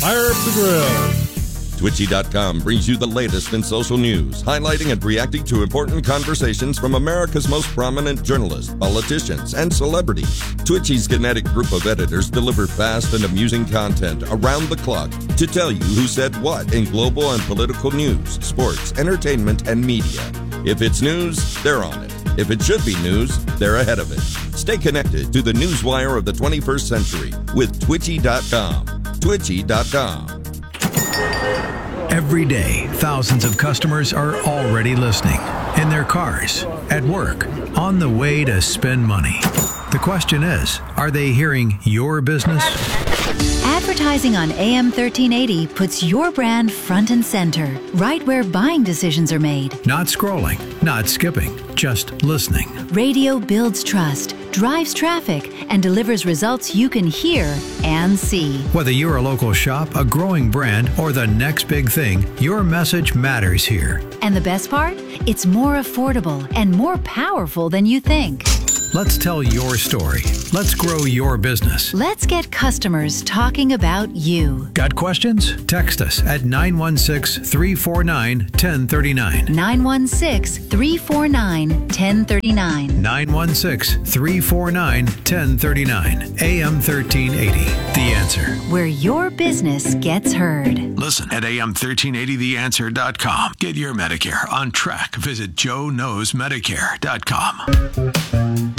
Fire up the grill. Twitchy.com brings you the latest in social news, highlighting and reacting to important conversations from America's most prominent journalists, politicians, and celebrities. Twitchy's kinetic group of editors deliver fast and amusing content around the clock to tell you who said what in global and political news, sports, entertainment, and media. If it's news, they're on it. If it should be news, they're ahead of it. Stay connected to the newswire of the 21st century with Twitchy.com. Twitchy.com. Every day, thousands of customers are already listening in their cars, at work, on the way to spend money. The question is, are they hearing your business? Advertising on AM 1380 puts your brand front and center, right where buying decisions are made. Not scrolling, not skipping, just listening. Radio builds trust, drives traffic, and delivers results you can hear and see. Whether you're a local shop, a growing brand, or the next big thing, your message matters here. And the best part? It's more affordable and more powerful than you think. Let's tell your story. Let's grow your business. Let's get customers talking about you. Got questions? Text us at 916-349-1039. 916-349-1039. 916-349-1039. AM 1380. The Answer. Where your business gets heard. Listen at am1380theanswer.com. Get your Medicare on track. Visit joeknowsmedicare.com.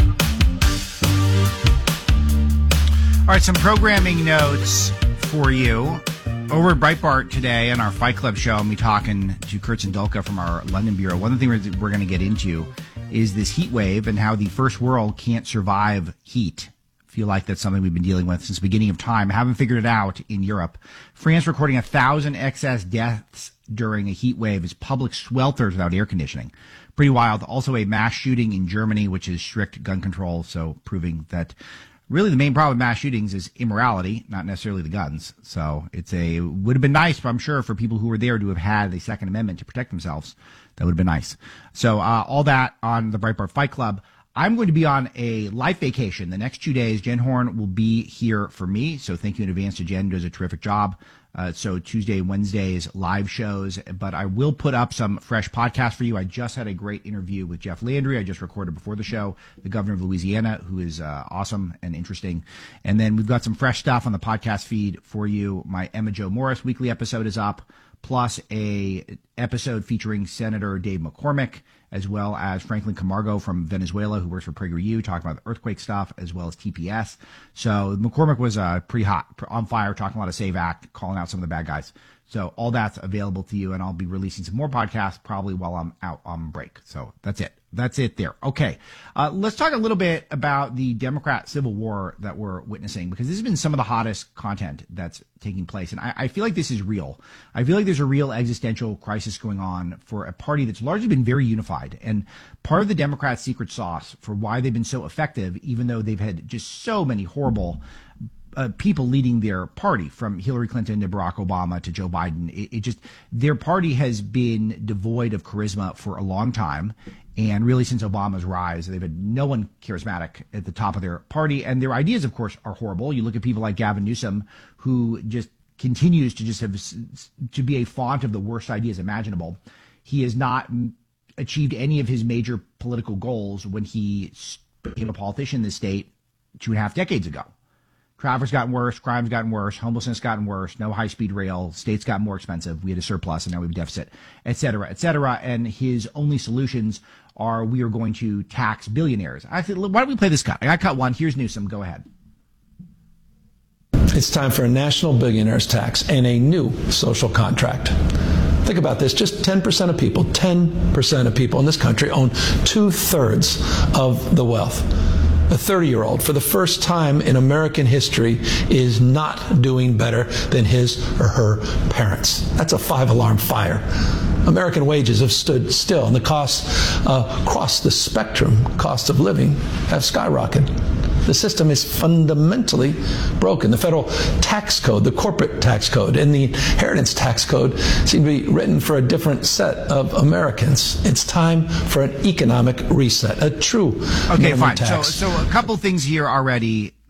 All right, some programming notes for you. Over at Breitbart today on our Fight Club show, and we talking to Kurt Zendulka from our London bureau. One of the things we're going to get into is this heat wave and how the first world can't survive heat. I feel like that's something we've been dealing with since the beginning of time. I haven't figured it out in Europe. France recording 1,000 excess deaths during a heat wave as public swelters without air conditioning. Pretty wild. Also a mass shooting in Germany, which is strict gun control, so proving that really the main problem with mass shootings is immorality, not necessarily the guns. So would have been nice, I'm sure, for people who were there to have had a Second Amendment to protect themselves. That would have been nice. So all that on the Breitbart Fight Club. I'm going to be on a life vacation the next 2 days. Jen Horn will be here for me. So thank you in advance to Jen, who does a terrific job. So Tuesday, Wednesdays, live shows, but I will put up some fresh podcasts for you. I just had a great interview with Jeff Landry. I just recorded before the show, the governor of Louisiana, who is awesome and interesting. And then we've got some fresh stuff on the podcast feed for you. My Emma Jo Morris weekly episode is up, plus a episode featuring Senator Dave McCormick, as well as Franklin Camargo from Venezuela, who works for PragerU, talking about the earthquake stuff, as well as TPS. So McCormick was pretty hot, on fire, talking a lot of SAVE Act, calling out some of the bad guys. So all that's available to you, and I'll be releasing some more podcasts probably while I'm out on break. So that's it. That's it there. Okay. Let's talk a little bit about the Democrat civil war that we're witnessing, because this has been some of the hottest content that's taking place. And I feel like this is real. I feel like there's a real existential crisis going on for a party that's largely been very unified. And part of the Democrats' secret sauce for why they've been so effective, even though they've had just so many horrible people leading their party, from Hillary Clinton to Barack Obama to Joe Biden. Their party has been devoid of charisma for a long time. And really, since Obama's rise, they've had no one charismatic at the top of their party. And their ideas, of course, are horrible. You look at people like Gavin Newsom, who just continues to just have to be a font of the worst ideas imaginable. He has not achieved any of his major political goals when he became a politician in the state 2.5 decades ago. Traffic's gotten worse, crime's gotten worse, homelessness gotten worse, no high-speed rail, states got more expensive, we had a surplus, and now we have a deficit, et cetera, et cetera. And his only solutions are, we are going to tax billionaires. I said, why don't we play this cut? I got cut one. Here's Newsom. Go ahead. It's time for a national billionaires tax and a new social contract. Think about this. Just 10% of people in this country own 2/3 of the wealth. A 30-year-old, for the first time in American history, is not doing better than his or her parents. That's a 5-alarm fire. American wages have stood still, and the costs across the spectrum, cost of living, have skyrocketed. The system is fundamentally broken. The federal tax code, the corporate tax code, and the inheritance tax code seem to be written for a different set of Americans. It's time for an economic reset, a true okay, fine. tax. So a couple things here already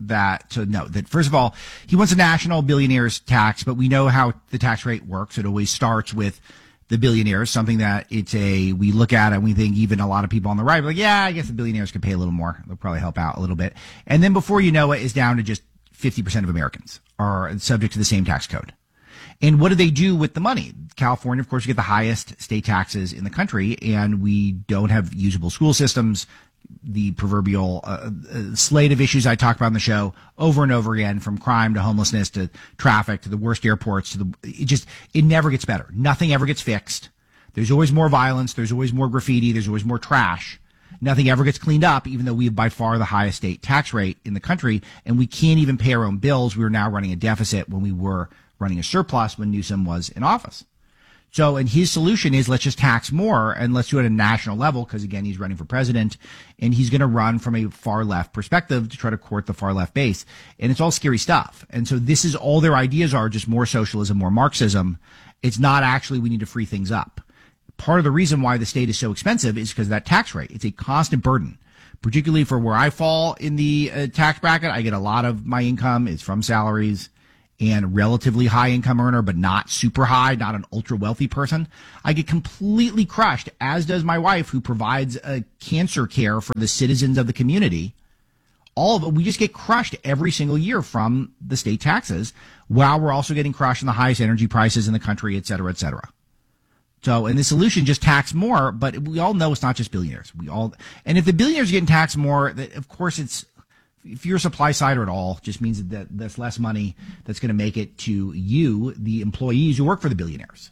to note that, first of all, he wants a national billionaires tax, but we know how the tax rate works. It always starts with the billionaires, something that we look at and we think even a lot of people on the right are like, yeah, I guess the billionaires could pay a little more. They'll probably help out a little bit. And then before you know it, it's down to just 50% of Americans are subject to the same tax code. And what do they do with the money? California, of course, you get the highest state taxes in the country, and we don't have usable school systems. The proverbial slate of issues I talk about on the show over and over again, from crime to homelessness to traffic to the worst airports it never gets better. Nothing ever gets fixed. There's always more violence. There's always more graffiti. There's always more trash. Nothing ever gets cleaned up, even though we have by far the highest state tax rate in the country, and we can't even pay our own bills. We are now running a deficit when we were running a surplus when Newsom was in office. So, and his solution is let's just tax more and let's do it at a national level, because again, he's running for president and he's going to run from a far left perspective to try to court the far left base. And it's all scary stuff. And so this is all their ideas are, just more socialism, more Marxism. It's not actually we need to free things up. Part of the reason why the state is so expensive is because of that tax rate. It's a constant burden, particularly for where I fall in the tax bracket. I get a lot of my income is from salaries and relatively high income earner, but not super high, not an ultra wealthy person. I get completely crushed, as does my wife, who provides cancer care for the citizens of the community. All of it, we just get crushed every single year from the state taxes, while we're also getting crushed in the highest energy prices in the country, et cetera, et cetera. So, and the solution, just tax more, but we all know it's not just billionaires. And if the billionaires are getting taxed more, of course if you're supply side or at all, just means that that's less money that's going to make it to you, the employees who work for the billionaires.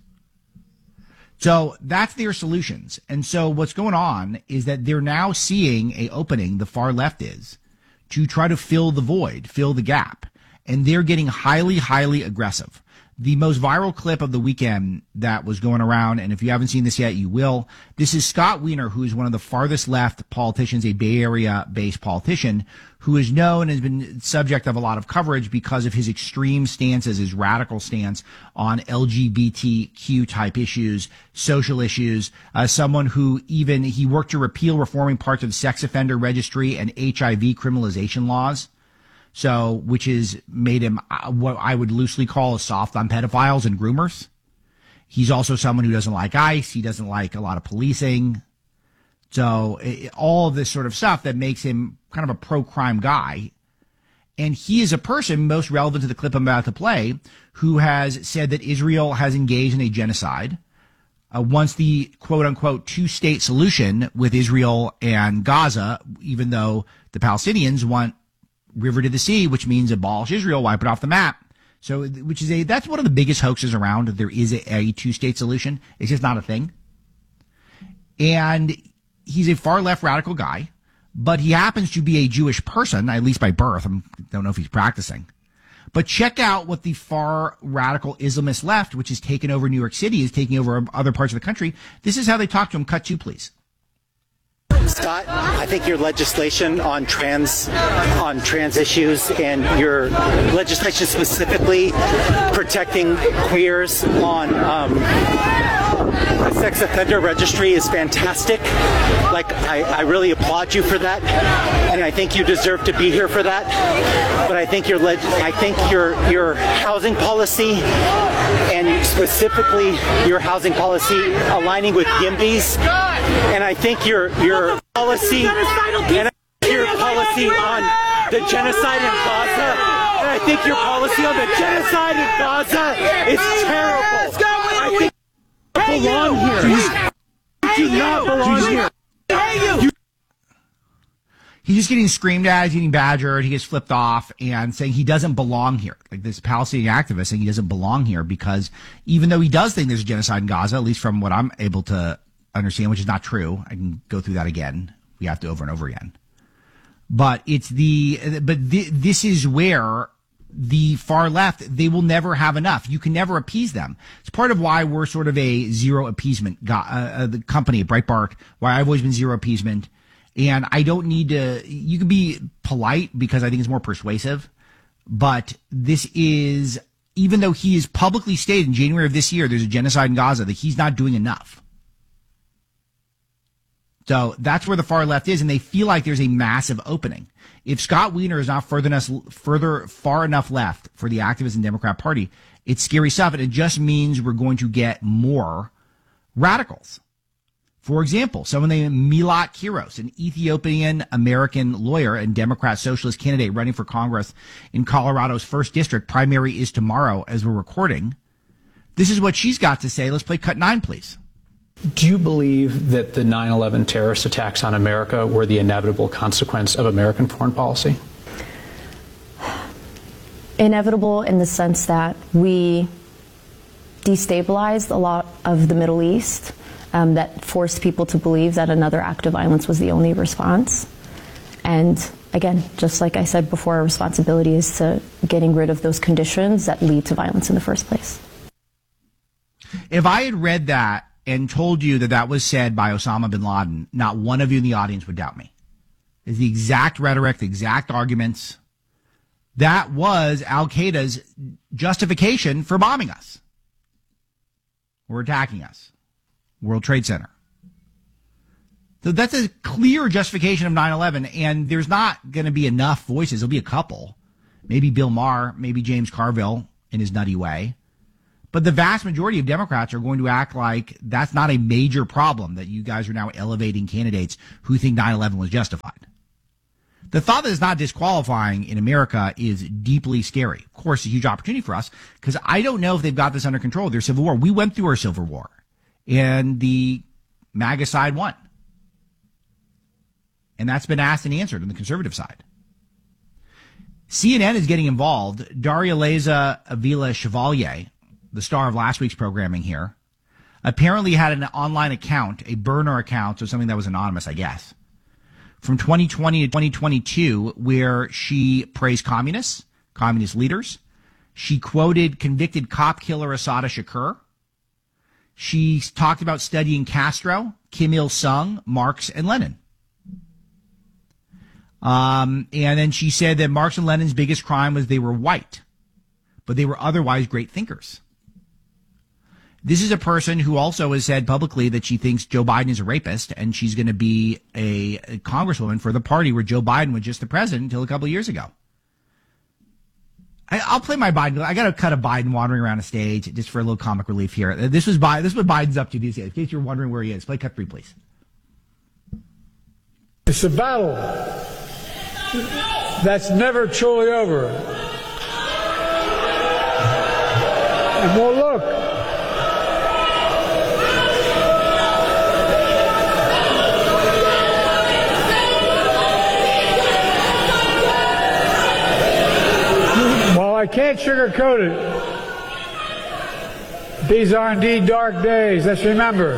So that's their solutions. And so what's going on is that they're now seeing a opening, the far left is, to try to fill the void, fill the gap. And they're getting highly, highly aggressive. The most viral clip of the weekend that was going around, and if you haven't seen this yet, you will. This is Scott Wiener, who is one of the farthest left politicians, a Bay Area-based politician, who is known and has been subject of a lot of coverage because of his extreme stances, his radical stance on LGBTQ type issues, social issues. Someone who he worked to repeal reforming parts of sex offender registry and HIV criminalization laws. So, which has made him what I would loosely call a soft on pedophiles and groomers. He's also someone who doesn't like ICE. He doesn't like a lot of policing. So all of this sort of stuff that makes him kind of a pro-crime guy. And he is a person most relevant to the clip I'm about to play who has said that Israel has engaged in a genocide. Once the quote-unquote two-state solution with Israel and Gaza, even though the Palestinians want river to the sea, which means abolish Israel, wipe it off the map. So, that's one of the biggest hoaxes around. There is a two-state solution. It's just not a thing. And he's a far left radical guy, but he happens to be a Jewish person, at least by birth. I don't know if he's practicing. But check out what the far radical Islamist left, which has taken over New York City, is taking over other parts of the country. This is how they talk to him. Cut 2, please. Scott, I think your legislation on trans issues and your legislation specifically protecting queers on the sex offender registry is fantastic. Like, I really applaud you for that, and I think you deserve to be here for that. But I think your housing policy, and specifically your housing policy aligning with YIMBYs, and I think your policy and your policy on the genocide in Gaza, and I think your policy on the genocide in Gaza is terrible. I think you belong here. You do not belong here. He's just getting screamed at, he's getting badgered, he gets flipped off and saying he doesn't belong here. Like this Palestinian activist saying he doesn't belong here because even though he does think there's a genocide in Gaza, at least from what I'm able to understand, which is not true. I can go through that again. We have to over and over again. But this is where the far left, they will never have enough. You can never appease them. It's part of why we're sort of a zero appeasement the company, Breitbart, why I've always been zero appeasement. And I don't need to, you can be polite because I think it's more persuasive. But this is, even though he has publicly stated in January of this year, there's a genocide in Gaza, that he's not doing enough. So that's where the far left is, and they feel like there's a massive opening. If Scott Wiener is not far enough left for the activist and Democrat Party, it's scary stuff, and it just means we're going to get more radicals. For example, someone named Milat Kiros, an Ethiopian-American lawyer and Democrat socialist candidate running for Congress in Colorado's 1st District. Primary is tomorrow as we're recording. This is what she's got to say. Let's play cut 9, please. Do you believe that the 9/11 terrorist attacks on America were the inevitable consequence of American foreign policy? Inevitable in the sense that we destabilized a lot of the Middle East, that forced people to believe that another act of violence was the only response. And again, just like I said before, our responsibility is to getting rid of those conditions that lead to violence in the first place. If I had read that and told you that that was said by Osama bin Laden, not one of you in the audience would doubt me. It's the exact rhetoric, the exact arguments. That was Al-Qaeda's justification for bombing us or attacking us. World Trade Center. So that's a clear justification of 9/11, and there's not going to be enough voices. There'll be a couple. Maybe Bill Maher, maybe James Carville in his nutty way. But the vast majority of Democrats are going to act like that's not a major problem, that you guys are now elevating candidates who think 9/11 was justified. The thought that it's not disqualifying in America is deeply scary. Of course, a huge opportunity for us, because I don't know if they've got this under control, their civil war. We went through our civil war, and the MAGA side won. And that's been asked and answered on the conservative side. CNN is getting involved. Daria Leza Avila Chevalier, the star of last week's programming here, apparently had an online account, a burner account, so something that was anonymous, I guess, from 2020 to 2022, where she praised communists, communist leaders. She quoted convicted cop killer Assata Shakur. She talked about studying Castro, Kim Il-sung, Marx, and Lenin. And then she said that Marx and Lenin's biggest crime was they were white, but they were otherwise great thinkers. This is a person who also has said publicly that she thinks Joe Biden is a rapist, and she's going to be a congresswoman for the party where Joe Biden was just the president until a couple of years ago. I'll play my Biden. I got to cut a Biden wandering around a stage just for a little comic relief here. This is what Biden's up to these days, in case you're wondering where he is. Play cut 3, please. It's a battle that's never truly over. And we'll look. While I can't sugarcoat it, these are indeed dark days. Let's remember.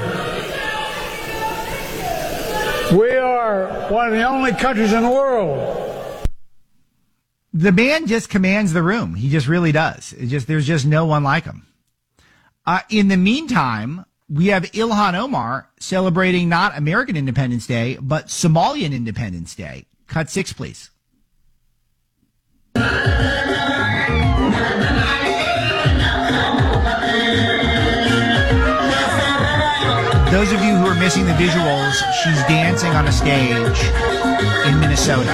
We are one of the only countries in the world. The man just commands the room. He just really does. There's just no one like him. In the meantime, we have Ilhan Omar celebrating not American Independence Day, but Somalian Independence Day. Cut 6, please. Those of you who are missing the visuals, she's dancing on a stage in Minnesota.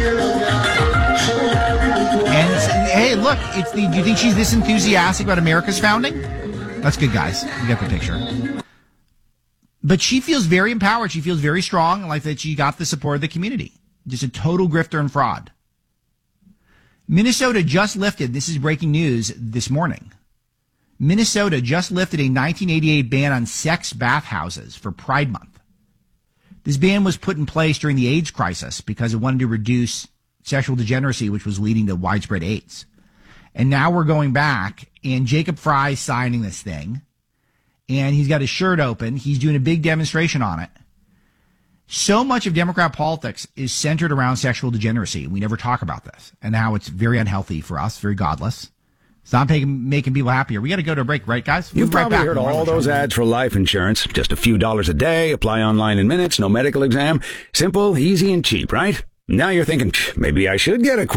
And hey, look, do you think she's this enthusiastic about America's founding? That's good, guys. You got the picture. But she feels very empowered. She feels very strong, like that she got the support of the community. Just a total grifter and fraud. Minnesota just lifted, this is breaking news this morning, Minnesota just lifted a 1988 ban on sex bathhouses for Pride Month. This ban was put in place during the AIDS crisis because it wanted to reduce sexual degeneracy, which was leading to widespread AIDS. And now we're going back, and Jacob Fry's signing this thing, and he's got his shirt open. He's doing a big demonstration on it. So much of Democrat politics is centered around sexual degeneracy. We never talk about this, and how it's very unhealthy for us, very godless. It's not making people happier. We got to go to a break, right, guys? You've probably heard all those ads for life insurance. Just a few dollars a day, apply online in minutes, no medical exam. Simple, easy, and cheap, right? Now you're thinking, maybe I should get a quote.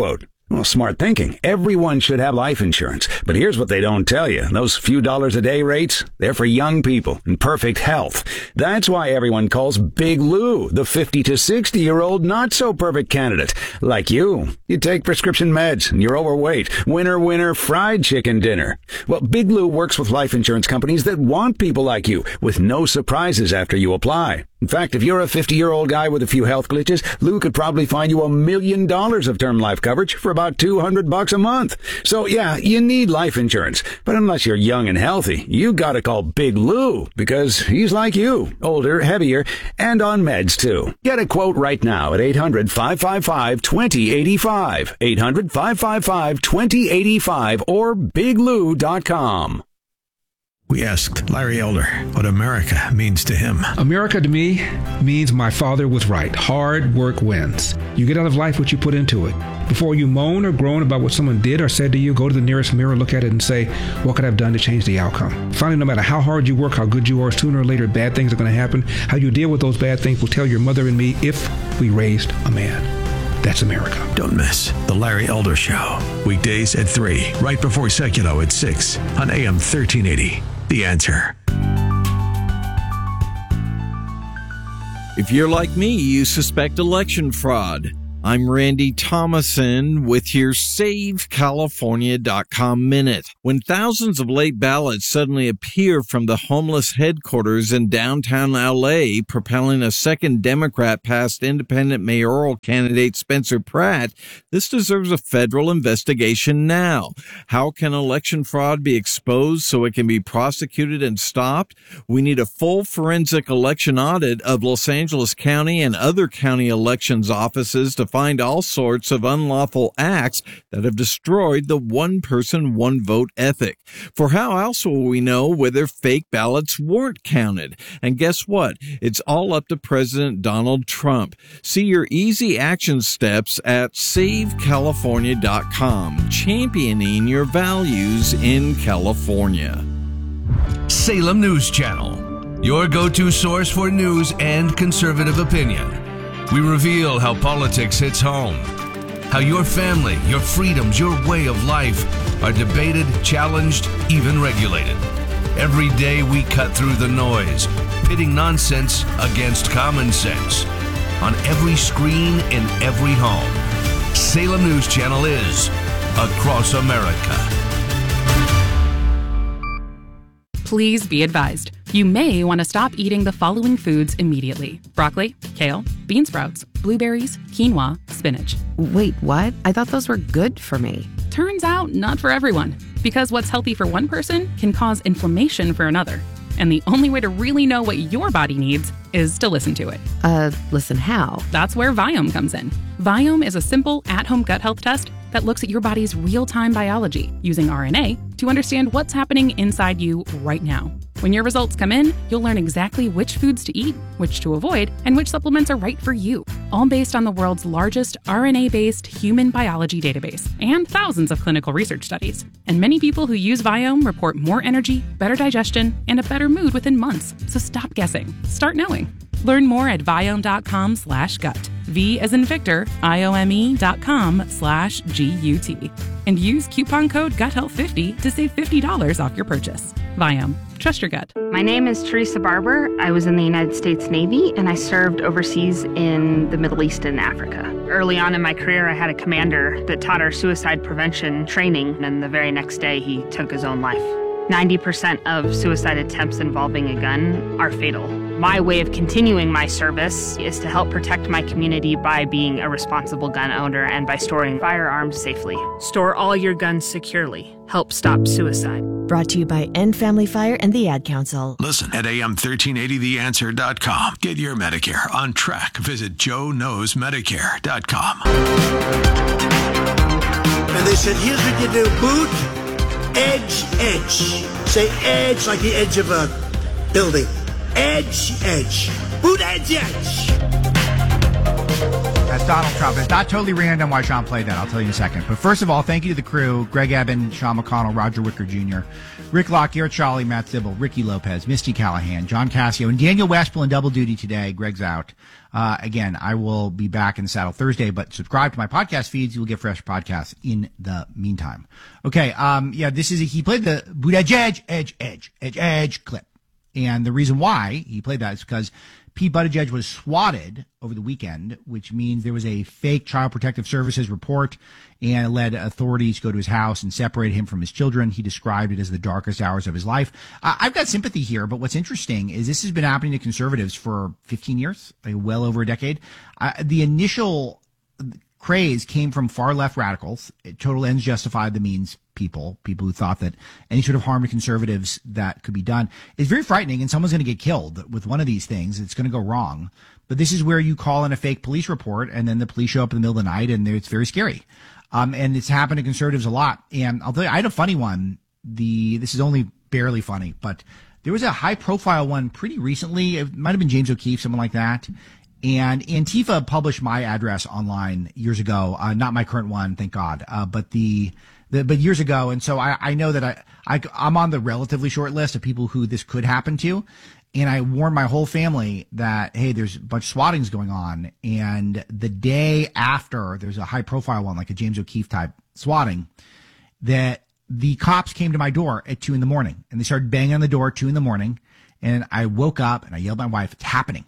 Well, smart thinking. Everyone should have life insurance. But here's what they don't tell you. Those few dollars a day rates, they're for young people in perfect health. That's why everyone calls Big Lou the 50 to 60-year-old not-so-perfect candidate. Like you. You take prescription meds and you're overweight. Winner, fried chicken dinner. Well, Big Lou works with life insurance companies that want people like you, with no surprises after you apply. In fact, if you're a 50-year-old guy with a few health glitches, Lou could probably find you $1 million of term life coverage for about $200 a month. So yeah, you need life insurance. But unless you're young and healthy, you gotta call Big Lou, because he's like you, older, heavier, and on meds too. Get a quote right now at 800-555-2085. 800-555-2085 or biglou.com. We asked Larry Elder what America means to him. America to me means my father was right. Hard work wins. You get out of life what you put into it. Before you moan or groan about what someone did or said to you, go to the nearest mirror, look at it, and say, what could I have done to change the outcome? Finally, no matter how hard you work, how good you are, sooner or later, bad things are going to happen. How you deal with those bad things will tell your mother and me if we raised a man. That's America. Don't miss The Larry Elder Show. Weekdays at 3, right before Seculo at 6 on AM 1380. The Answer. If you're like me, you suspect election fraud. I'm Randy Thomason with your SaveCalifornia.com Minute. When thousands of late ballots suddenly appear from the homeless headquarters in downtown LA, propelling a second Democrat past independent mayoral candidate Spencer Pratt, this deserves a federal investigation now. How can election fraud be exposed so it can be prosecuted and stopped? We need a full forensic election audit of Los Angeles County and other county elections offices to find all sorts of unlawful acts that have destroyed the one person, one vote ethic. For how else will we know whether fake ballots weren't counted? And guess what? It's all up to President Donald Trump. See your easy action steps at SaveCalifornia.com, championing your values in California. Salem News Channel, your go-to source for news and conservative opinion. We reveal how politics hits home, how your family, your freedoms, your way of life are debated, challenged, even regulated. Every day we cut through the noise, pitting nonsense against common sense. On every screen, in every home, Salem News Channel is across America. Please be advised. You may want to stop eating the following foods immediately: broccoli, kale, bean sprouts, blueberries, quinoa, spinach. Wait, what? I thought those were good for me. Turns out not for everyone, because what's healthy for one person can cause inflammation for another. And the only way to really know what your body needs is to listen to it. Listen how? That's where Viome comes in. Viome is a simple at-home gut health test that looks at your body's real-time biology using RNA to understand what's happening inside you right now. When your results come in, you'll learn exactly which foods to eat, which to avoid, and which supplements are right for you, all based on the world's largest RNA-based human biology database and thousands of clinical research studies. And many people who use Viome report more energy, better digestion, and a better mood within months. So stop guessing. Start knowing. Learn more at Viome.com/gut. V as in Victor, IOME.com/GUT. And use coupon code GUTHEALTH50 to save $50 off your purchase. Viome. Trust your gut. My name is Teresa Barber. I was in the United States Navy, and I served overseas in the Middle East and Africa. Early on in my career, I had a commander that taught our suicide prevention training, and the very next day, he took his own life. 90% of suicide attempts involving a gun are fatal. My way of continuing my service is to help protect my community by being a responsible gun owner and by storing firearms safely. Store all your guns securely. Help stop suicide. Brought to you by End Family Fire and the Ad Council. Listen at am1380theanswer.com. Get your Medicare on track. Visit joeknowsmedicare.com. And they said, here's what you do. Boot, edge, edge. Say edge like the edge of a building. Edge, edge. Boot, edge, edge. That's Donald Trump. It's not totally random why Sean played that. I'll tell you in a second. But first of all, thank you to the crew: Greg Eben, Sean McConnell, Roger Wicker Jr., Rick Locke, Garrett Shawley, Matt Sybil, Ricky Lopez, Misty Callahan, John Cassio, and Daniel West pulling double duty today. Greg's out. Again, I will be back in the saddle Thursday, but subscribe to my podcast feeds. You'll get fresh podcasts in the meantime. Okay. This is he played the Buttigieg edge clip. And the reason why he played that is because Pete Buttigieg was swatted over the weekend, which means there was a fake Child Protective Services report, and it led authorities to go to his house and separate him from his children. He described it as the darkest hours of his life. I've got sympathy here, but what's interesting is this has been happening to conservatives for 15 years, well over a decade. The initial craze came from far left radicals. Total ends justified the means people who thought that any sort of harm to conservatives that could be done is very frightening, and someone's going to get killed with one of these things. It's going to go wrong. But this is where you call in a fake police report, and then the police show up in the middle of the night, and it's very scary. And it's happened to conservatives a lot. And I'll tell you, I had a funny one. This is only barely funny, but there was a high profile one pretty recently. It might have been James O'Keefe, someone like that. And Antifa published my address online years ago. Not my current one, thank God. But years ago. And so I know that I'm on the relatively short list of people who this could happen to. And I warned my whole family that, hey, there's a bunch of swattings going on. And the day after there's a high profile one, like a James O'Keefe type swatting, that the cops came to my door at 2 a.m. and they started banging on the door at 2 a.m. And I woke up and I yelled at my wife, it's happening.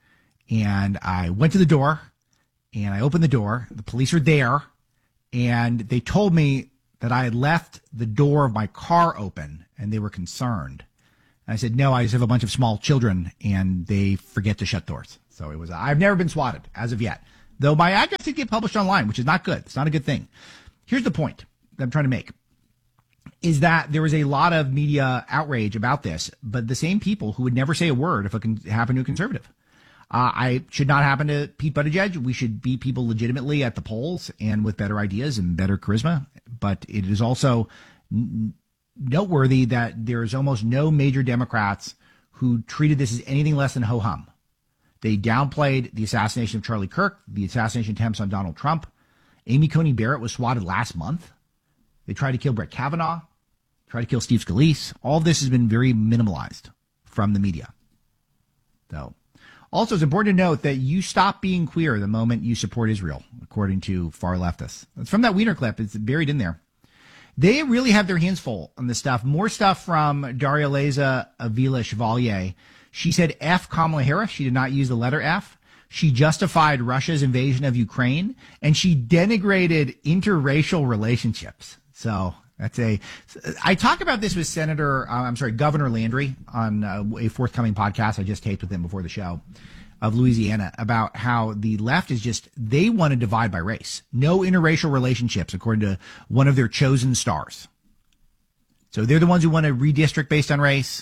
And I went to the door and I opened the door. The police are there, and they told me that I had left the door of my car open and they were concerned. And I said, no, I just have a bunch of small children and they forget to shut doors. So I've never been swatted as of yet, though my address did get published online, which is not good. It's not a good thing. Here's the point that I'm trying to make is that there was a lot of media outrage about this, but the same people who would never say a word if it can happen to a conservative. I should not happen to Pete Buttigieg. We should beat people legitimately at the polls and with better ideas and better charisma. But it is also noteworthy that there is almost no major Democrats who treated this as anything less than ho-hum. They downplayed the assassination of Charlie Kirk, the assassination attempts on Donald Trump. Amy Coney Barrett was swatted last month. They tried to kill Brett Kavanaugh, tried to kill Steve Scalise. All of this has been very minimalized from the media. So. Also, it's important to note that you stop being queer the moment you support Israel, according to far leftists. It's from that Wiener clip. It's buried in there. They really have their hands full on this stuff. More stuff from Daria Leza Avila Chevalier. She said F Kamala Harris. She did not use the letter F. She justified Russia's invasion of Ukraine, and she denigrated interracial relationships. So I talk about this with Governor Landry on a forthcoming podcast I just taped with him before the show of Louisiana about how the left is they want to divide by race. No interracial relationships, according to one of their chosen stars. So they're the ones who want to redistrict based on race.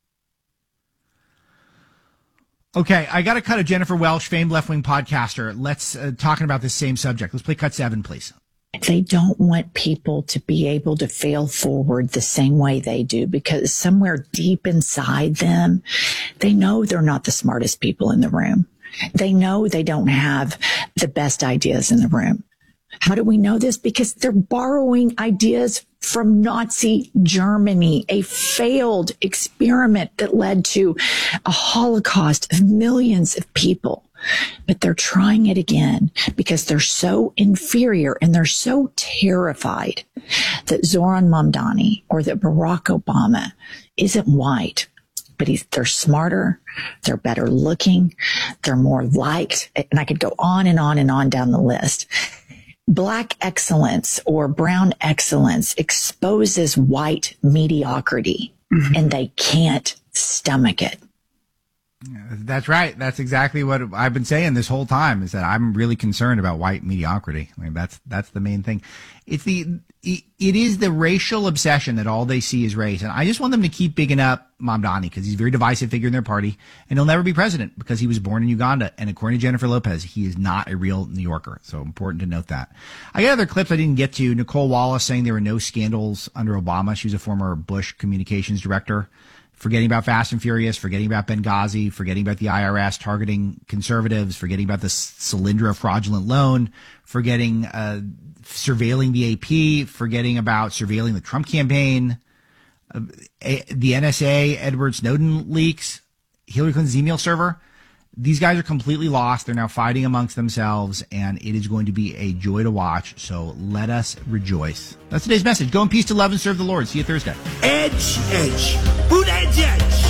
Okay, I got a cut of Jennifer Welch, famed left-wing podcaster. Let's talking about this same subject. Let's play cut 7, please. They don't want people to be able to fail forward the same way they do, because somewhere deep inside them, they know they're not the smartest people in the room. They know they don't have the best ideas in the room. How do we know this? Because they're borrowing ideas from Nazi Germany, a failed experiment that led to a Holocaust of millions of people. But they're trying it again because they're so inferior and they're so terrified that Zoran Mamdani or that Barack Obama isn't white, but they're smarter, they're better looking, they're more liked. And I could go on and on and on down the list. Black excellence or brown excellence exposes white mediocrity, and they can't stomach it. That's right. That's exactly what I've been saying this whole time, is that I'm really concerned about white mediocrity. I mean, that's the main thing. It is the racial obsession that all they see is race. And I just want them to keep bigging up Mamdani because he's a very divisive figure in their party, and he'll never be president because he was born in Uganda. And according to Jennifer Lopez, he is not a real New Yorker. So important to note that. I got other clips I didn't get to. Nicole Wallace saying there were no scandals under Obama. She was a former Bush communications director. Forgetting about Fast and Furious, forgetting about Benghazi, forgetting about the IRS targeting conservatives, forgetting about the Solyndra fraudulent loan, forgetting surveilling the AP, forgetting about surveilling the Trump campaign, the NSA, Edward Snowden leaks, Hillary Clinton's email server. These guys are completely lost. They're now fighting amongst themselves, and it is going to be a joy to watch. So let us rejoice. That's today's message. Go in peace to love and serve the Lord. See you Thursday. Edge, edge. Boot edge, edge.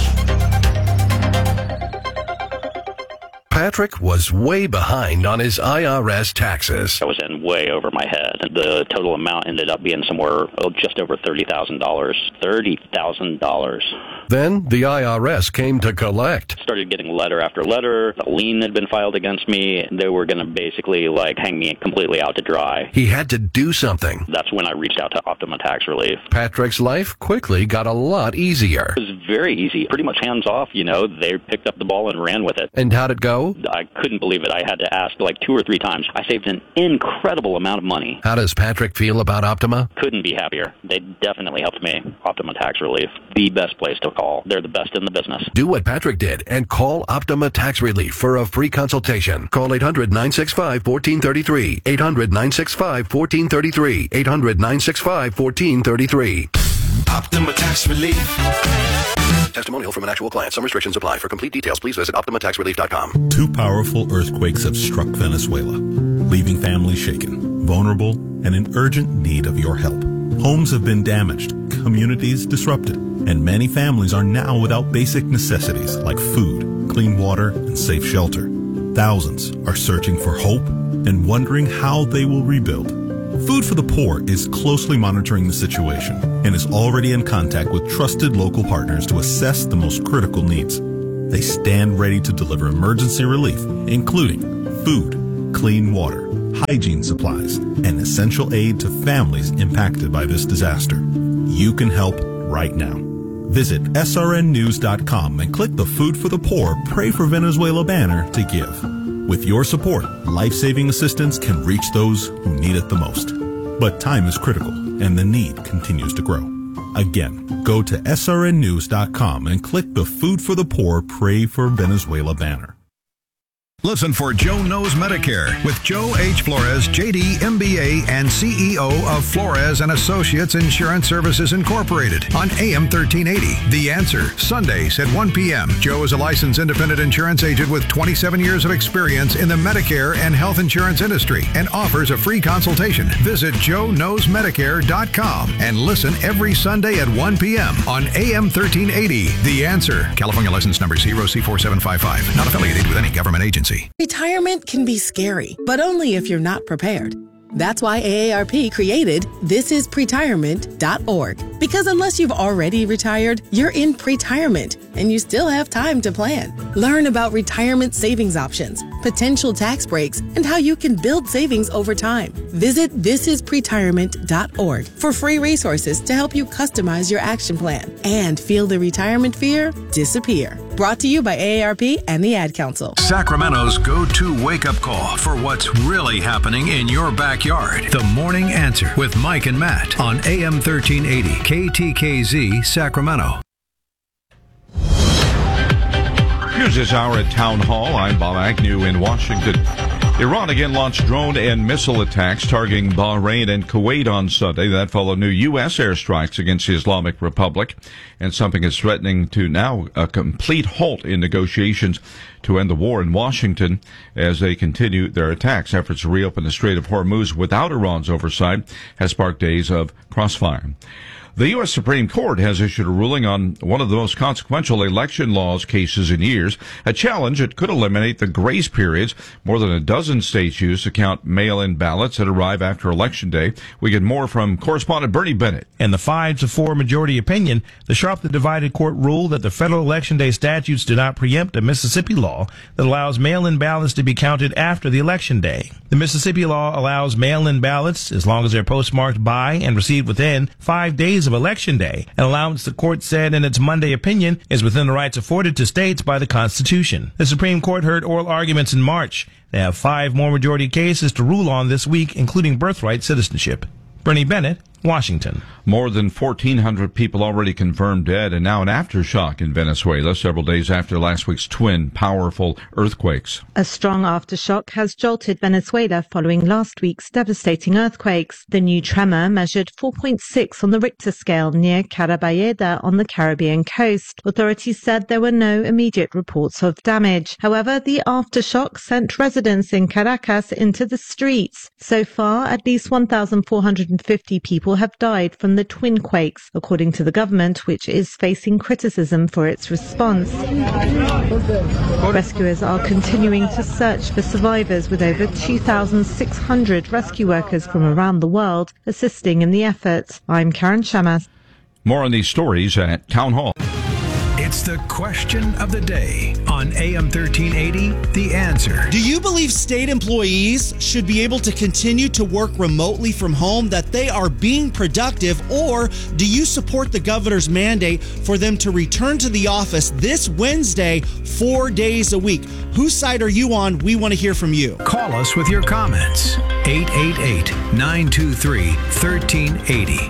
Patrick was way behind on his IRS taxes. I was in way over my head. The total amount ended up being somewhere just over $30,000. $30,000. Then the IRS came to collect. Started getting letter after letter. A lien had been filed against me. They were going to basically hang me completely out to dry. He had to do something. That's when I reached out to Optima Tax Relief. Patrick's life quickly got a lot easier. It was very easy. Pretty much hands off, They picked up the ball and ran with it. And how'd it go? I couldn't believe it. I had to ask 2 or 3 times. I saved an incredible amount of money. How does Patrick feel about Optima? Couldn't be happier. They definitely helped me. Optima Tax Relief, the best place to call. They're the best in the business. Do what Patrick did and call Optima Tax Relief for a free consultation. Call 800-965-1433. 800-965-1433. 800-965-1433. Optima Tax Relief. Testimonial from an actual client. Some restrictions apply. For complete details, please visit OptimaTaxRelief.com. 2 powerful earthquakes have struck Venezuela, leaving families shaken, vulnerable, and in urgent need of your help. Homes have been damaged, communities disrupted, and many families are now without basic necessities like food, clean water, and safe shelter. Thousands are searching for hope and wondering how they will rebuild. Food for the Poor is closely monitoring the situation and is already in contact with trusted local partners to assess the most critical needs. They stand ready to deliver emergency relief, including food, clean water, hygiene supplies, and essential aid to families impacted by this disaster. You can help right now. Visit srnnews.com and click the Food for the Poor Pray for Venezuela banner to give. With your support, life-saving assistance can reach those who need it the most. But time is critical, and the need continues to grow. Again, go to srnnews.com and click the Food for the Poor Pray for Venezuela banner. Listen for Joe Knows Medicare with Joe H. Flores, JD, MBA, and CEO of Flores & Associates Insurance Services Incorporated on AM 1380. The Answer, Sundays at 1 p.m. Joe is a licensed independent insurance agent with 27 years of experience in the Medicare and health insurance industry and offers a free consultation. Visit JoeKnowsMedicare.com and listen every Sunday at 1 p.m. on AM 1380. The Answer. California license number 0C4755. Not affiliated with any government agency. Retirement can be scary, but only if you're not prepared. That's why AARP created thisispretirement.org. Because unless you've already retired, you're in pretirement, and you still have time to plan. Learn about retirement savings options, potential tax breaks, and how you can build savings over time. Visit thisispretirement.org for free resources to help you customize your action plan and feel the retirement fear disappear. Brought to you by AARP and the Ad Council. Sacramento's go-to wake-up call for what's really happening in your backyard. The Morning Answer with Mike and Matt on AM 1380 KTKZ Sacramento. News this hour at Town Hall. I'm Bob Agnew in Washington. Iran again launched drone and missile attacks targeting Bahrain and Kuwait on Sunday. That followed new U.S. airstrikes against the Islamic Republic, and something is threatening to now a complete halt in negotiations to end the war in Washington as they continue their attacks. Efforts to reopen the Strait of Hormuz without Iran's oversight has sparked days of crossfire. The U.S. Supreme Court has issued a ruling on one of the most consequential election laws cases in years, a challenge that could eliminate the grace periods more than a dozen states use to count mail-in ballots that arrive after Election Day. We get more from correspondent Bernie Bennett. In the 5-4 majority opinion, the sharply divided court ruled that the federal Election Day statutes do not preempt a Mississippi law that allows mail-in ballots to be counted after the Election Day. The Mississippi law allows mail-in ballots as long as they're postmarked by and received within 5 days of Election Day, an allowance the court said in its Monday opinion is within the rights afforded to states by the Constitution. The Supreme Court heard oral arguments in March. They have 5 more majority cases to rule on this week, including birthright citizenship. Bernie Bennett, Washington. More than 1,400 people already confirmed dead, and now an aftershock in Venezuela, several days after last week's twin powerful earthquakes. A strong aftershock has jolted Venezuela following last week's devastating earthquakes. The new tremor measured 4.6 on the Richter scale near Carabayeda on the Caribbean coast. Authorities said there were no immediate reports of damage. However, the aftershock sent residents in Caracas into the streets. So far, at least 1,450 people have died from the twin quakes, according to the government, which is facing criticism for its response. Rescuers are continuing to search for survivors, with over 2,600 rescue workers from around the world assisting in the effort. I'm Karen Shamas. More on these stories at Town Hall. It's the question of the day on AM 1380, The Answer. Do you believe state employees should be able to continue to work remotely from home, that they are being productive, or do you support the governor's mandate for them to return to the office this Wednesday, 4 days a week? Whose side are you on? We want to hear from you. Call us with your comments. 888-923-1380.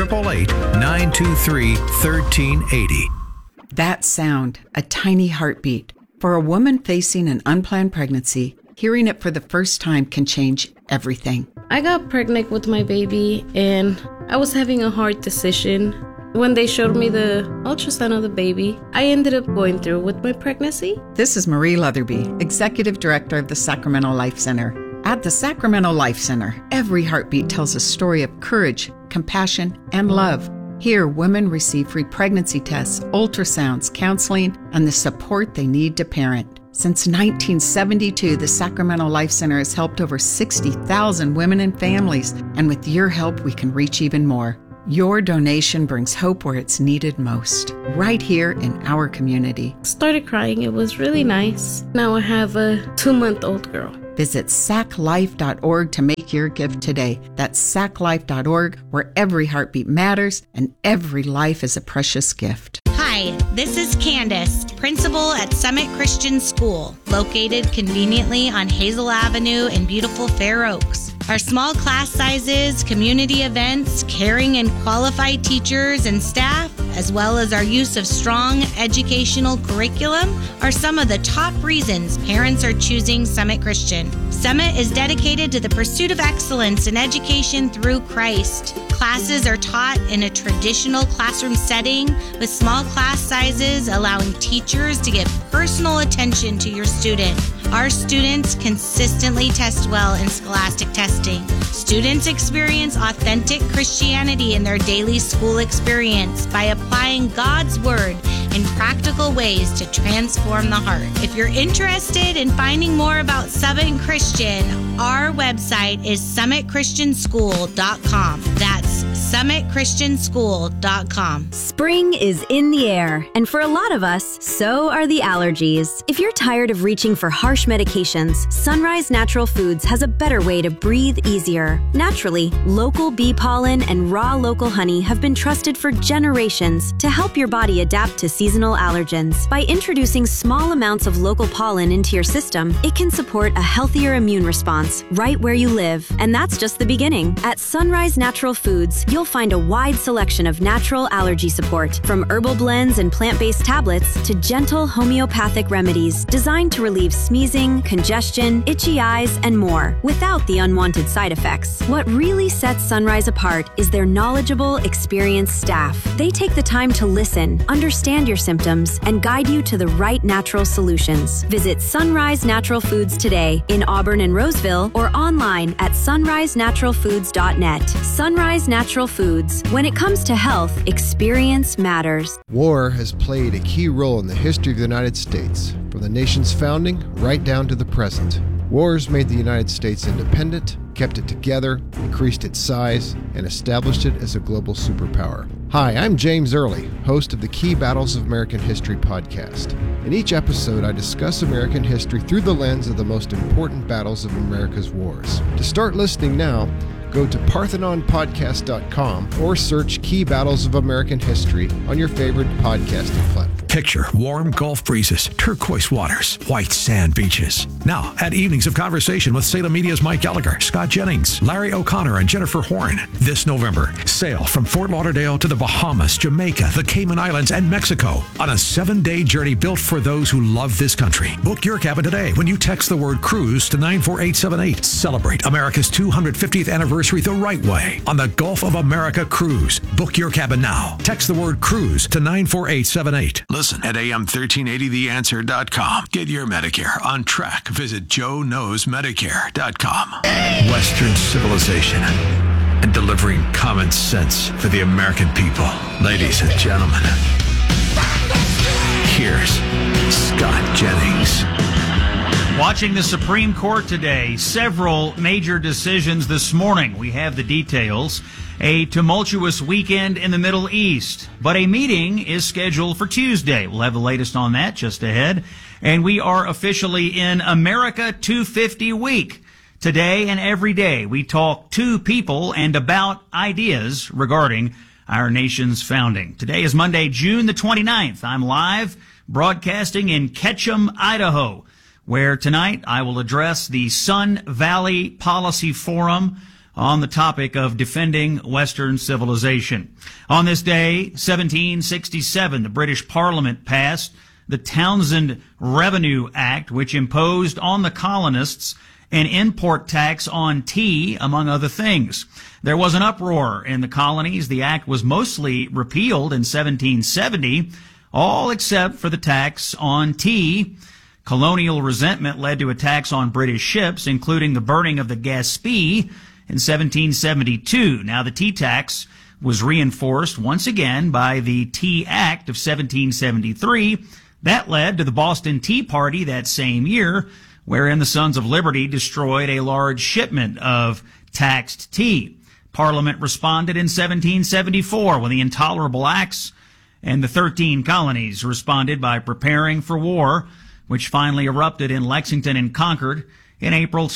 888-923-1380. That sound, a tiny heartbeat. For a woman facing an unplanned pregnancy, hearing it for the first time can change everything. I got pregnant with my baby and I was having a hard decision. When they showed me the ultrasound of the baby, I ended up going through with my pregnancy. This is Marie Leatherby, Executive Director of the Sacramento Life Center. At the Sacramento Life Center, every heartbeat tells a story of courage, compassion, and love. Here, women receive free pregnancy tests, ultrasounds, counseling, and the support they need to parent. Since 1972, the Sacramento Life Center has helped over 60,000 women and families, and with your help, we can reach even more. Your donation brings hope where it's needed most, right here in our community. Started crying. It was really nice. Now I have a 2-month-old girl. Visit saclife.org to make your gift today. That's saclife.org, where every heartbeat matters and every life is a precious gift. Hi, this is Candace, principal at Summit Christian School, located conveniently on Hazel Avenue in beautiful Fair Oaks. Our small class sizes, community events, caring and qualified teachers and staff, as well as our use of strong educational curriculum, are some of the top reasons parents are choosing Summit Christian. Summit is dedicated to the pursuit of excellence in education through Christ. Classes are taught in a traditional classroom setting with small class sizes, allowing teachers to give personal attention to your student. Our students consistently test well in scholastic testing. Students experience authentic Christianity in their daily school experience by applying God's Word in practical ways to transform the heart. If you're interested in finding more about Summit Christian, our website is summitchristianschool.com. That's summitchristianschool.com. Spring is in the air, and for a lot of us, so are the allergies. If you're tired of reaching for harsh medications, Sunrise Natural Foods has a better way to breathe easier. Naturally, local bee pollen and raw local honey have been trusted for generations to help your body adapt to seasonal allergens. By introducing small amounts of local pollen into your system, it can support a healthier immune response right where you live. And that's just the beginning. At Sunrise Natural Foods, you'll find a wide selection of natural allergy support, from herbal blends and plant-based tablets to gentle homeopathic remedies designed to relieve sneezing, congestion, itchy eyes, and more, without the unwanted side effects. What really sets Sunrise apart is their knowledgeable, experienced staff. They take the time to listen, understand your symptoms, and guide you to the right natural solutions. Visit Sunrise Natural Foods today in Auburn and Roseville, or online at sunrisenaturalfoods.net. Sunrise Natural Foods. When it comes to health, experience matters. War has played a key role in the history of the United States, from the nation's founding right down to the present. Wars made the United States independent, kept it together, increased its size, and established it as a global superpower. Hi, I'm James Early, host of the Key Battles of American History podcast. In each episode, I discuss American history through the lens of the most important battles of America's wars. To start listening now, go to parthenonpodcast.com or search Key Battles of American History on your favorite podcasting platform. Picture warm Gulf breezes, turquoise waters, white sand beaches. Now, add evenings of conversation with Salem Media's Mike Gallagher, Scott Jennings, Larry O'Connor, and Jennifer Horn. This November, sail from Fort Lauderdale to the Bahamas, Jamaica, the Cayman Islands, and Mexico on a 7-day journey built for those who love this country. Book your cabin today when you text the word cruise to 94878. Celebrate America's 250th anniversary the right way on the Gulf of America Cruise. Book your cabin now. Text the word cruise to 94878. Listen at am1380theanswer.com. Get your Medicare on track. Visit JoeKnowsMedicare.com. Western civilization and delivering common sense for the American people. Ladies and gentlemen, here's Scott Jennings. Watching the Supreme Court today, several major decisions this morning. We have the details. A tumultuous weekend in the Middle East, but a meeting is scheduled for Tuesday. We'll have the latest on that just ahead. And we are officially in America 250 week. Today and every day, we talk to people and about ideas regarding our nation's founding. Today is Monday, June the 29th. I'm live broadcasting in Ketchum, Idaho, where tonight I will address the Sun Valley Policy Forum on the topic of defending Western civilization. On this day, 1767, the British Parliament passed the Townshend Revenue Act, which imposed on the colonists an import tax on tea, among other things. There was an uproar in the colonies. The act was mostly repealed in 1770, all except for the tax on tea. Colonial resentment led to a tax on British ships, including the burning of the Gaspee in 1772. Now, the tea tax was reinforced once again by the Tea Act of 1773. That led to the Boston Tea Party that same year, wherein the Sons of Liberty destroyed a large shipment of taxed tea. Parliament responded in 1774 with the Intolerable Acts, and the 13 colonies responded by preparing for war, which finally erupted in Lexington and Concord in April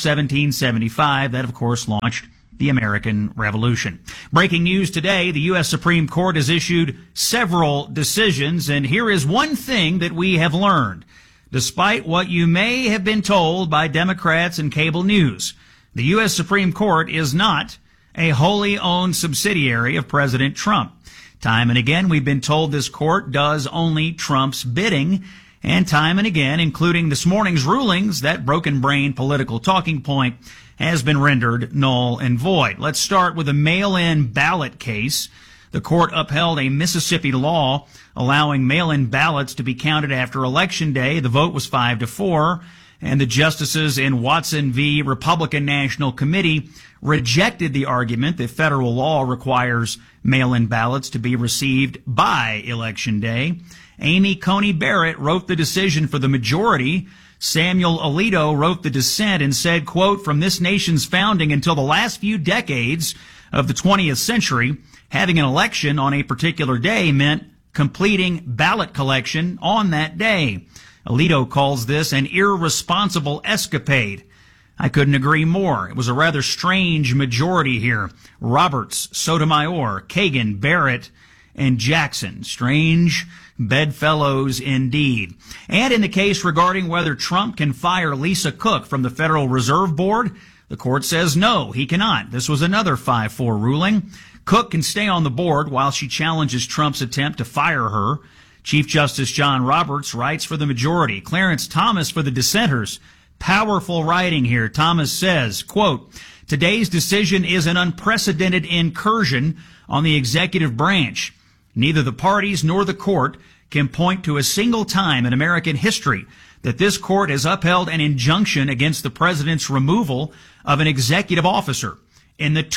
1775. That, of course, launched the American Revolution. Breaking news today, the U.S. Supreme Court has issued several decisions, and here is one thing that we have learned. Despite what you may have been told by Democrats and cable news, the U.S. Supreme Court is not a wholly owned subsidiary of President Trump. Time and again, we've been told this court does only Trump's bidding, and time and again, including this morning's rulings, that broken brain political talking point has been rendered null and void. Let's start with a mail-in ballot case. The court upheld a Mississippi law allowing mail-in ballots to be counted after Election Day. The vote was 5-4, and the justices in Watson v. Republican National Committee rejected the argument that federal law requires mail-in ballots to be received by Election Day. Amy Coney Barrett wrote the decision for the majority. Samuel Alito wrote the dissent and said, quote, "From this nation's founding until the last few decades of the 20th century, having an election on a particular day meant completing ballot collection on that day." Alito calls this an irresponsible escapade. I couldn't agree more. It was a rather strange majority here. Roberts, Sotomayor, Kagan, Barrett, and Jackson. Strange bedfellows indeed. And in the case regarding whether Trump can fire Lisa Cook from the Federal Reserve Board, the court says no, he cannot. This was another 5-4 ruling. Cook can stay on the board while she challenges Trump's attempt to fire her. Chief Justice John Roberts writes for the majority. Clarence Thomas for the dissenters. Powerful writing here. Thomas says, quote, "Today's decision is an unprecedented incursion on the executive branch. Neither the parties nor the court can point to a single time in American history that this court has upheld an injunction against the president's removal of an executive officer. In the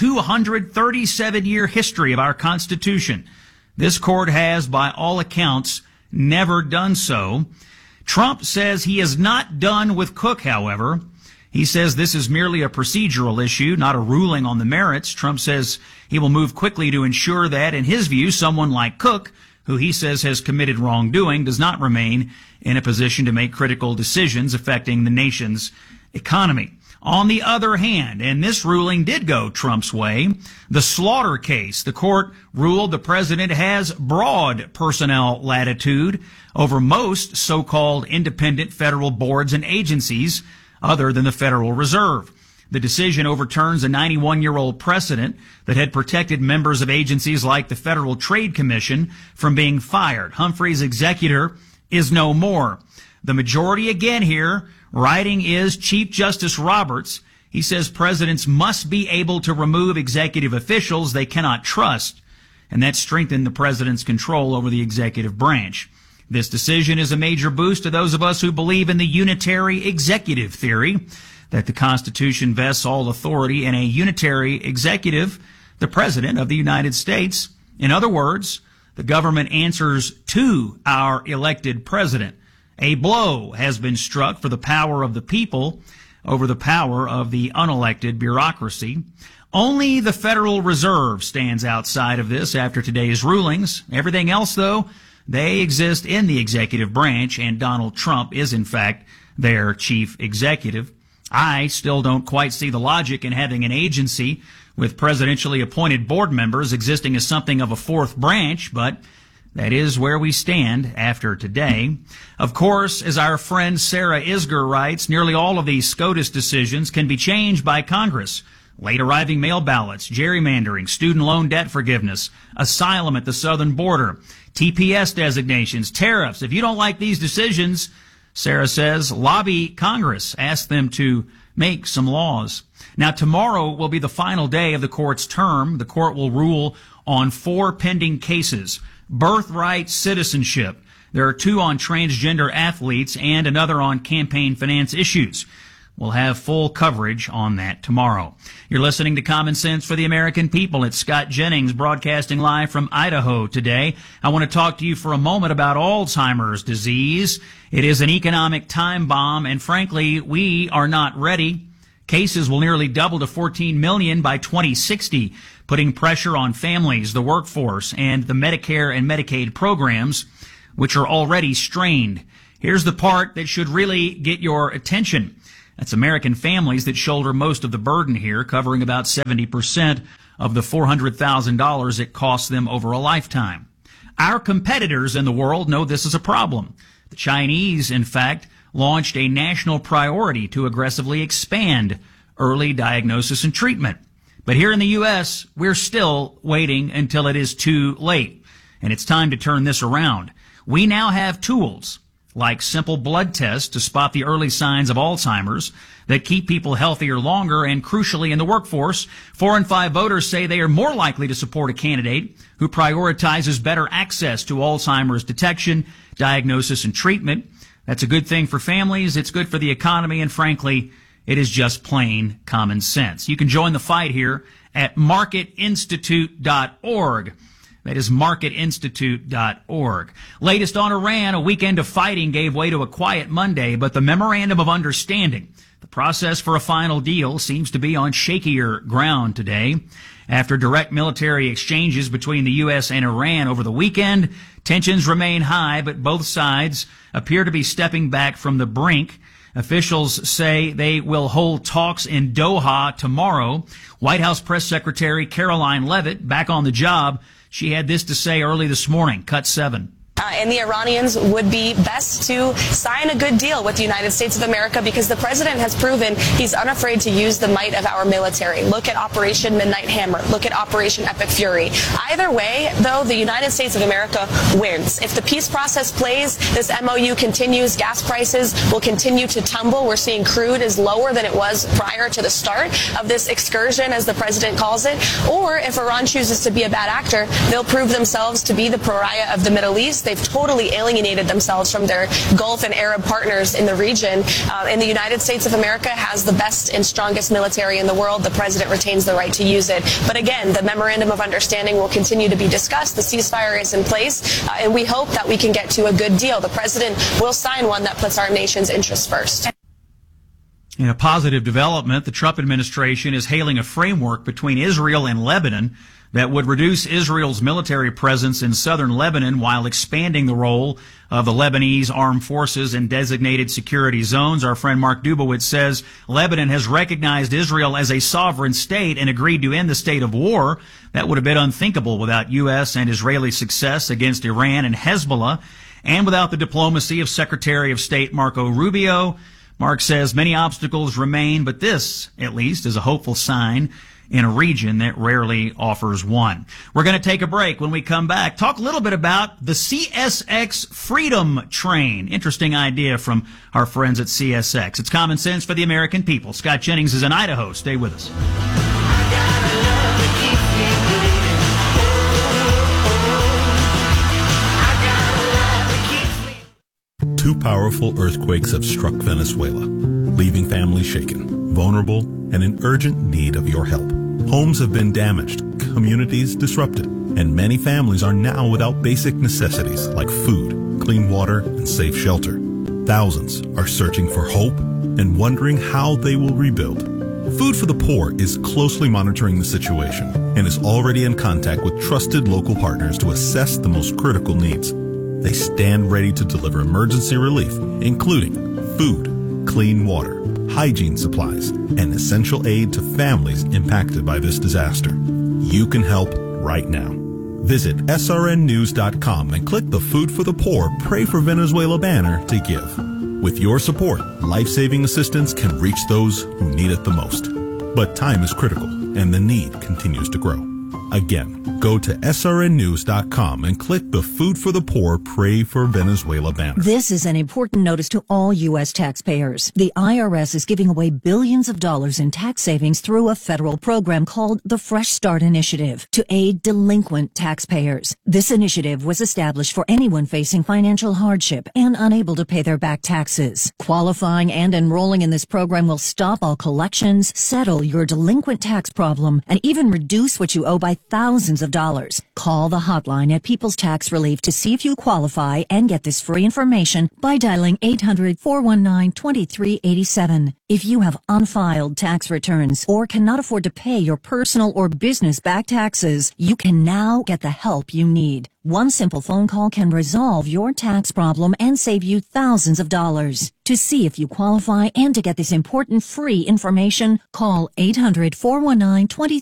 237-year history of our Constitution, this court has, by all accounts, never done so." Trump says he is not done with Cook, however. He says this is merely a procedural issue, not a ruling on the merits. Trump says he will move quickly to ensure that, in his view, someone like Cook, who he says has committed wrongdoing, does not remain in a position to make critical decisions affecting the nation's economy. On the other hand, and this ruling did go Trump's way, the Slaughter case, the court ruled the president has broad personnel latitude over most so-called independent federal boards and agencies other than the Federal Reserve. The decision overturns a 91-year-old precedent that had protected members of agencies like the Federal Trade Commission from being fired. Humphrey's executor is no more. The majority again here, writing is Chief Justice Roberts. He says presidents must be able to remove executive officials they cannot trust, and that strengthened the president's control over the executive branch. This decision is a major boost to those of us who believe in the unitary executive theory, that the Constitution vests all authority in a unitary executive, the President of the United States. In other words, the government answers to our elected president. A blow has been struck for the power of the people over the power of the unelected bureaucracy. Only the Federal Reserve stands outside of this after today's rulings. Everything else, though, they exist in the executive branch, and Donald Trump is, in fact, their chief executive. I still don't quite see the logic in having an agency with presidentially appointed board members existing as something of a fourth branch, but that is where we stand after today. Of course, as our friend Sarah Isger writes, nearly all of these SCOTUS decisions can be changed by Congress. Late arriving mail ballots, gerrymandering, student loan debt forgiveness, asylum at the southern border, TPS designations, tariffs. If you don't like these decisions, Sarah says, lobby Congress, ask them to make some laws. Now, tomorrow will be the final day of the court's term. The court will rule on 4 pending cases. Birthright citizenship. There are 2 on transgender athletes and another on campaign finance issues. We'll have full coverage on that tomorrow. You're listening to Common Sense for the American People. It's Scott Jennings broadcasting live from Idaho today. I want to talk to you for a moment about Alzheimer's disease. It is an economic time bomb, and frankly, we are not ready. Cases will nearly double to 14 million by 2060, putting pressure on families, the workforce, and the Medicare and Medicaid programs, which are already strained. Here's the part that should really get your attention. That's American families that shoulder most of the burden here, covering about 70% of the $400,000 it costs them over a lifetime. Our competitors in the world know this is a problem. The Chinese, in fact, launched a national priority to aggressively expand early diagnosis and treatment. But here in the U.S., we're still waiting until it is too late, and it's time to turn this around. We now have tools like simple blood tests to spot the early signs of Alzheimer's that keep people healthier longer, and crucially in the workforce, 4 in 5 voters say they are more likely to support a candidate who prioritizes better access to Alzheimer's detection, diagnosis, and treatment. That's a good thing for families, it's good for the economy, and frankly, it is just plain common sense. You can join the fight here at marketinstitute.org. That is marketinstitute.org. Latest on Iran, a weekend of fighting gave way to a quiet Monday, but the Memorandum of Understanding, the process for a final deal, seems to be on shakier ground today. After direct military exchanges between the U.S. and Iran over the weekend, tensions remain high, but both sides appear to be stepping back from the brink. Officials say they will hold talks in Doha tomorrow. White House Press Secretary Caroline Leavitt, back on the job, she had this to say early this morning. Cut 7. And the Iranians would be best to sign a good deal with the United States of America because the president has proven he's unafraid to use the might of our military. Look at Operation Midnight Hammer. Look at Operation Epic Fury. Either way, though, the United States of America wins. If the peace process plays, this MOU continues, gas prices will continue to tumble. We're seeing crude is lower than it was prior to the start of this excursion, as the president calls it. Or if Iran chooses to be a bad actor, they'll prove themselves to be the pariah of the Middle East. They've totally alienated themselves from their Gulf and Arab partners in the region. And the United States of America has the best and strongest military in the world. The president retains the right to use it. But again, the Memorandum of Understanding will continue to be discussed. The ceasefire is in place, and we hope that we can get to a good deal. The president will sign one that puts our nation's interests first. In a positive development, the Trump administration is hailing a framework between Israel and Lebanon that would reduce Israel's military presence in southern Lebanon while expanding the role of the Lebanese armed forces in designated security zones. Our friend Mark Dubowitz says Lebanon has recognized Israel as a sovereign state and agreed to end the state of war. That would have been unthinkable without U.S. and Israeli success against Iran and Hezbollah, and without the diplomacy of Secretary of State Marco Rubio. Mark says many obstacles remain, but this, at least, is a hopeful sign in a region that rarely offers one. We're going to take a break. When we come back, talk a little bit about the CSX Freedom Train. Interesting idea from our friends at CSX. It's common sense for the American people. Scott Jennings is in Idaho. Stay with us. Two powerful earthquakes have struck Venezuela, leaving families shaken, vulnerable, and in urgent need of your help. Homes have been damaged, communities disrupted, and many families are now without basic necessities like food, clean water, and safe shelter. Thousands are searching for hope and wondering how they will rebuild. Food for the Poor is closely monitoring the situation and is already in contact with trusted local partners to assess the most critical needs. They stand ready to deliver emergency relief, including food, clean water, hygiene supplies, and essential aid to families impacted by this disaster. You can help right now. Visit srnnews.com and click the Food for the Poor Pray for Venezuela banner to give. With your support, life-saving assistance can reach those who need it the most. But time is critical, and the need continues to grow. Again, go to srnnews.com and click the Food for the Poor Pray for Venezuela banner. This is an important notice to all U.S. taxpayers. The IRS is giving away billions of dollars in tax savings through a federal program called the Fresh Start Initiative to aid delinquent taxpayers. This initiative was established for anyone facing financial hardship and unable to pay their back taxes. Qualifying and enrolling in this program will stop all collections, settle your delinquent tax problem, and even reduce what you owe by thousands of dollars. Call the hotline at People's Tax Relief to see if you qualify and get this free information by dialing 800-419-2387. If you have unfiled tax returns or cannot afford to pay your personal or business back taxes, you can now get the help you need. One simple phone call can resolve your tax problem and save you thousands of dollars. To see if you qualify and to get this important free information, call 800-419-2387.